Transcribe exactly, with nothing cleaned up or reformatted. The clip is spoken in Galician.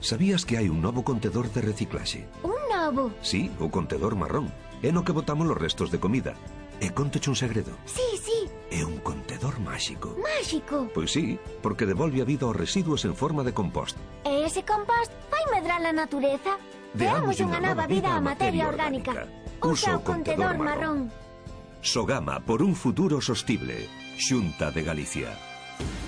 Sabías que hai un novo contedor de reciclaxe? Un novo? Sí, o contedor marrón. É no que botamos os restos de comida. E contoche un segredo. Sí, sí. É un contedor máxico. Máxico? Pois sí, porque devolve a vida aos residuos en forma de compost. E ese compost vai medrar a natureza? Deamos unha nova vida á materia orgánica. Usa o contedor marrón. Sogama por un futuro sostible. Xunta de Galicia.